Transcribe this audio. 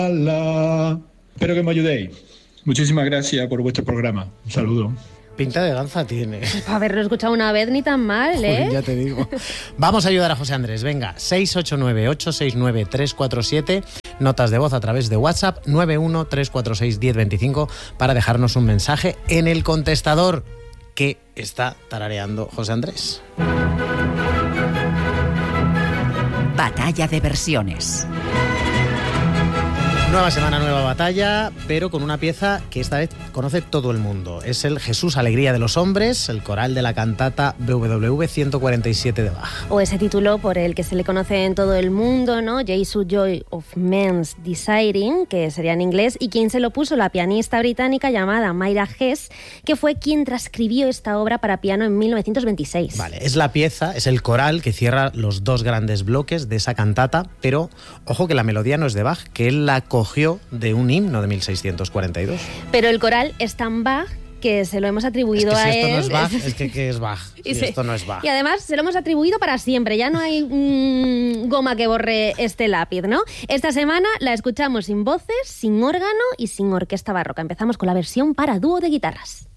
Espero que me ayudéis. Muchísimas gracias por vuestro programa. Un saludo. Pinta de danza tiene. Haberlo escuchado una vez ni tan mal, ¿eh? Joder, ya te digo. Vamos a ayudar a José Andrés. Venga, 689-869-347. Notas de voz a través de WhatsApp 913461025 para dejarnos un mensaje en el contestador que está tarareando José Andrés. Batalla de versiones. Nueva semana, nueva batalla, pero con una pieza que esta vez conoce todo el mundo. Es el Jesús, Alegría de los Hombres, el coral de la cantata BWV 147 de Bach. O ese título por el que se le conoce en todo el mundo, ¿no? Jesus Joy of Men's Desiring, que sería en inglés, y quien se lo puso, la pianista británica llamada Myra Hess, que fue quien transcribió esta obra para piano en 1926. Vale, es la pieza, es el coral que cierra los dos grandes bloques de esa cantata, pero ojo que la melodía no es de Bach, que él la cogió de un himno de 1642. Pero el coral es tan Bach que se lo hemos atribuido a él. Si esto no es Bach, es que ¿qué es Bach? Si esto no es Bach. Y además se lo hemos atribuido para siempre, ya no hay goma que borre este lápiz, ¿no? Esta semana la escuchamos sin voces, sin órgano y sin orquesta barroca. Empezamos con la versión para dúo de guitarras.